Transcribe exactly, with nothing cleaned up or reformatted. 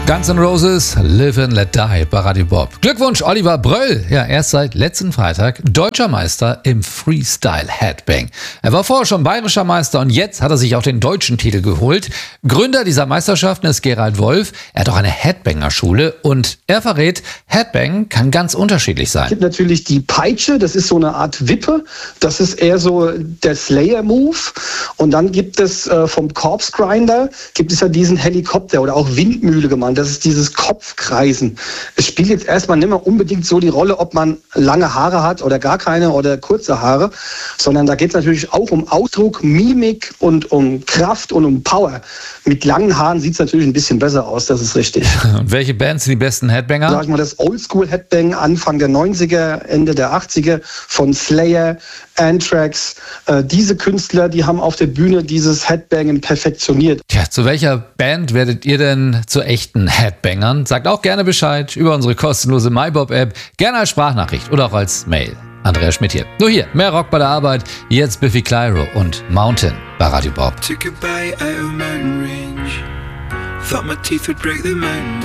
Guns N' Roses, Live and Let Die bei Radio Bob. Glückwunsch, Oliver Bröll. Ja, er ist seit letzten Freitag deutscher Meister im Freestyle Headbang. Er war vorher schon bayerischer Meister und jetzt hat er sich auch den deutschen Titel geholt. Gründer dieser Meisterschaften ist Gerald Wolf. Er hat auch eine Headbanger-Schule und er verrät, Headbang kann ganz unterschiedlich sein. Es gibt natürlich die Peitsche, das ist so eine Art Wippe. Das ist eher so der Slayer-Move. Und dann gibt es äh, vom Corpse Grinder, gibt es ja diesen Helikopter oder auch Windmühle genannt. Das ist dieses Kopfkreisen. Es spielt jetzt erstmal nicht mehr unbedingt so die Rolle, ob man lange Haare hat oder gar keine oder kurze Haare, sondern da geht es natürlich auch um Ausdruck, Mimik und um Kraft und um Power. Mit langen Haaren sieht es natürlich ein bisschen besser aus, das ist richtig. Und welche Bands sind die besten Headbanger? Sag ich mal, das Oldschool-Headbang Anfang der neunziger, Ende der achtziger von Slayer, Anthrax. Äh, diese Künstler, die haben auf der Bühne dieses Headbangen perfektioniert. Tja, zu welcher Band werdet ihr denn zu echten Headbangern? Sagt auch gerne Bescheid über unsere kostenlose MyBob-App, gerne als Sprachnachricht oder auch als Mail. Andreas Schmidt hier. Nur hier, mehr Rock bei der Arbeit. Jetzt Biffy Clyro und Mountain bei Radio Bob. Took a bite out of a mountain range. Thought my teeth would break the mountain.